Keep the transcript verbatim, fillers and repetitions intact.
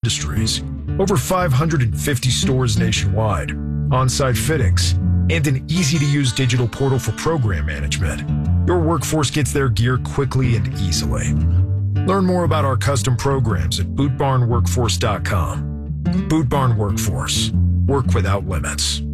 Industries, over five hundred fifty stores nationwide, on-site fittings, and an easy-to-use digital portal for program management. Your workforce gets their gear quickly and easily. Learn more about our custom programs at boot barn workforce dot com. Boot Barn Workforce. Work without limits.